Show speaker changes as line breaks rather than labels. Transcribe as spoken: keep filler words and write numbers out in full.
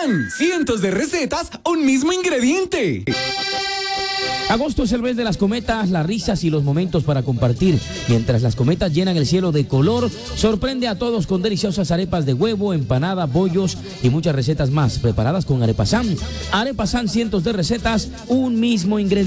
San, cientos de recetas, un mismo ingrediente.
Agosto es el mes de las cometas, las risas y los momentos para compartir. Mientras las cometas llenan el cielo de color, sorprende a todos con deliciosas arepas de huevo, empanada, bollos y muchas recetas más preparadas con Arepa San. Arepa San, cientos de recetas, un mismo ingrediente.